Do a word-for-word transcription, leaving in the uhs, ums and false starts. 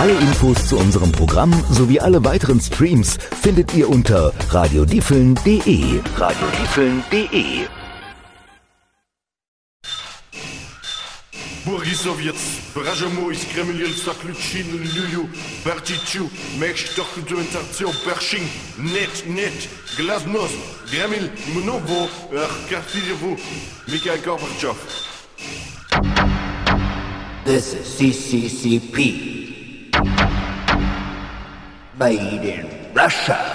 Alle Infos zu unserem Programm sowie alle weiteren Streams findet ihr unter radiodiefeln punkt de. radiodiefeln punkt de. Borisovец, Brajamo, Kremlin, Sakluchin, Lulu, Bartichu, Mech, Dokumentation, Pershing, Net, Net, Glasnost, Gremil, Monovo, Karfilevo, Mikhail Gorbachev. This is C C C P. Made in Russia.